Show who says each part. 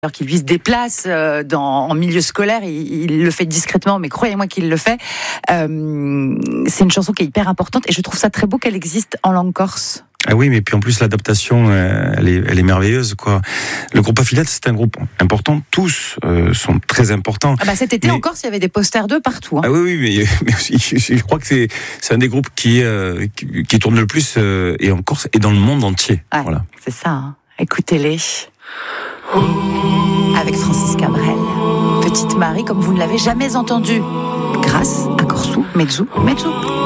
Speaker 1: Alors qu'il lui se déplace en milieu scolaire, il le fait discrètement, mais croyez-moi qu'il le fait. C'est une chanson qui est hyper importante et je trouve ça très beau qu'elle existe en langue corse.
Speaker 2: Ah oui, mais puis en plus l'adaptation, elle est merveilleuse, quoi. Le groupe Affiliate, c'est un groupe important. Tous sont très importants.
Speaker 1: Ah bah cet été en Corse, il y avait des posters d'eux partout. Hein.
Speaker 2: Ah oui, mais aussi, je crois que c'est un des groupes qui tourne le plus et en Corse et dans le monde entier.
Speaker 1: Ouais,
Speaker 2: voilà.
Speaker 1: C'est ça. Hein. Écoutez-les. Avec Francis Cabrel. Petite Marie, comme vous ne l'avez jamais entendue. Grâce à Corsou, Mezzu.